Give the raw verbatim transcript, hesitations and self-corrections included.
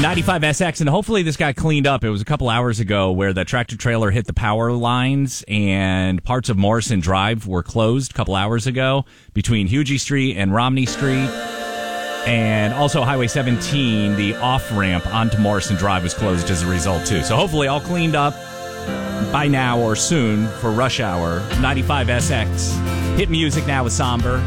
ninety-five S X, and hopefully this got cleaned up. It was a couple hours ago where the tractor trailer hit the power lines and parts of Morrison Drive were closed a couple hours ago between Hugie Street and Romney Street. And also Highway seventeen, the off-ramp onto Morrison Drive was closed as a result, too. So hopefully all cleaned up by now or soon for rush hour. ninety-five S X. Hit music now with Somber.